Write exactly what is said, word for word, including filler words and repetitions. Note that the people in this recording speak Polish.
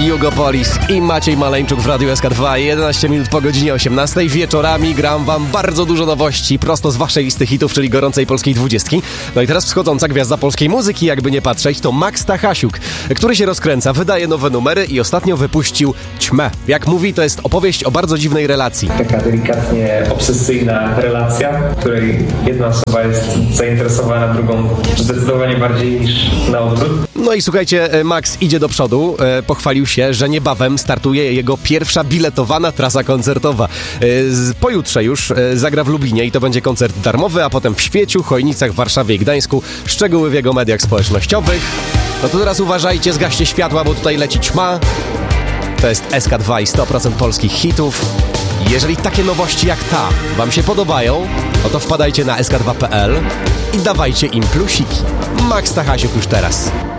Jugopolis i Maciej Maleńczuk w Radiu S K dwa. jedenaście minut po godzinie osiemnastej. Wieczorami gram wam bardzo dużo nowości prosto z waszej listy hitów, czyli gorącej polskiej dwudziestki. No i teraz wschodząca gwiazda polskiej muzyki, jakby nie patrzeć, to Max Stachasiuk, który się rozkręca, wydaje nowe numery i ostatnio wypuścił Ćmę. Jak mówi, to jest opowieść o bardzo dziwnej relacji. Taka delikatnie obsesyjna relacja, w której jedna osoba jest zainteresowana drugą zdecydowanie bardziej niż na odwrót. No i słuchajcie, Max idzie do przodu. E, pochwalił się, że niebawem startuje jego pierwsza biletowana trasa koncertowa. E, z, pojutrze już e, zagra w Lublinie i to będzie koncert darmowy, a potem w Świeciu, Chojnicach, Warszawie i Gdańsku. Szczegóły w jego mediach społecznościowych. No to teraz uważajcie, zgaście światła, bo tutaj leci Ćma. To jest S K dwa i sto procent polskich hitów. Jeżeli takie nowości jak ta wam się podobają, no to wpadajcie na S K dwa kropka p l i dawajcie im plusiki. Max Stachasiuk już teraz.